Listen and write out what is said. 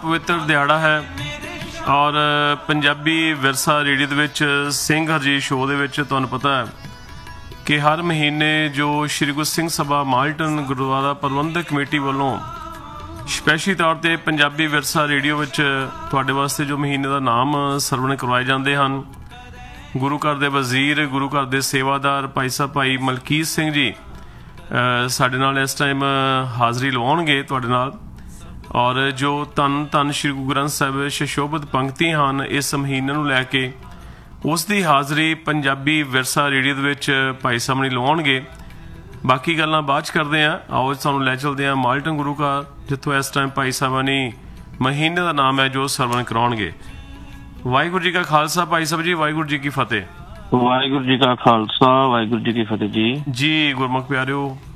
ਪਵਿੱਤਰ ਦਿਹਾੜਾ ਹੈ ਔਰ ਪੰਜਾਬੀ ਵਿਰਸਾ ਰੇਡੀਓ ਦੇ ਵਿੱਚ ਸਿੰਘ ਹਰਜੀਤ ਸ਼ੋਅ ਦੇ ਵਿੱਚ ਤੁਹਾਨੂੰ ਪਤਾ ਹੈ ਕਿ ਹਰ ਮਹੀਨੇ ਜੋ ਸ਼੍ਰੀ ਗੁਰੂ ਸਿੰਘ ਸਭਾ ਮਾਲਟਨ ਗੁਰਦੁਆਰਾ ਪ੍ਰਬੰਧਕ ਕਮੇਟੀ ਵੱਲੋਂ ਸਪੈਸ਼ਲੀ ਤੌਰ 'ਤੇ ਪੰਜਾਬੀ ਵਿਰਸਾ ਰੇਡੀਓ ਵਿੱਚ ਤੁਹਾਡੇ ਵਾਸਤੇ ਜੋ ਮਹੀਨੇ ਦਾ ਨਾਮ ਸਰਵਣ ਕਰਵਾਏ ਜਾਂਦੇ ਹਨ। ਗੁਰੂ ਘਰ ਦੇ ਵਜ਼ੀਰ, ਗੁਰੂ ਘਰ ਦੇ ਸੇਵਾਦਾਰ ਭਾਈ ਸਾਹਿਬ ਭਾਈ ਮਲਕੀਤ ਸਿੰਘ ਜੀ ਸਾਡੇ ਨਾਲ ਇਸ ਟਾਈਮ ਹਾਜ਼ਰੀ ਲਵਾਉਣਗੇ ਤੁਹਾਡੇ ਨਾਲ। ਔਰ ਜੋ ਧੰਨ ਧੰਨ ਸ਼੍ਰੀ ਗੁਰੂ ਗ੍ਰੰਥ ਸਾਹਿਬ ਸ਼ਸ਼ੋਭਤ ਪੰਕਤੀਆਂ ਹਨ ਇਸ ਮਹੀਨੇ ਨੂੰ ਲੈ ਕੇ, ਉਸ ਦੀ ਹਾਜ਼ਰੀ ਪੰਜਾਬੀ ਵਿਰਸਾ ਰੇਡੀਓ ਦੇ ਵਿੱਚ ਭਾਈ ਸਾਹਿਬ ਨੇ ਲਵਾਉਣਗੇ। ਬਾਕੀ ਗੱਲਾਂ ਬਾਅਦ 'ਚ ਕਰਦੇ ਹਾਂ। ਆਓ ਸਾਨੂੰ ਲੈ ਚਲਦੇ ਹਾਂ ਮਾਲਟਨ ਗੁਰੂ ਘਰ, ਜਿੱਥੋਂ ਇਸ ਟਾਈਮ ਭਾਈ ਸਾਹਿਬਾਂ ਨੇ ਮਹੀਨੇ ਦਾ ਨਾਮ ਹੈ ਜੋ ਸਰਵਣ ਕਰਾਉਣਗੇ। ਵਾਹਿਗੁਰੂ ਜੀ ਕਾ ਖਾਲਸਾ ਭਾਈ ਸਾਹਿਬ ਜੀ, ਵਾਹਿਗੁਰੂ ਜੀ ਕੀ ਫਤਿਹ। ਵਾਹਿਗੁਰੂ ਜੀ ਕਾ ਖਾਲਸਾ, ਵਾਹਿਗੁਰੂ ਜੀ ਕੀ ਫਤਿਹ ਜੀ। ਜੀ ਗੁਰਮੁਖ ਪਿਆਰਿਓ,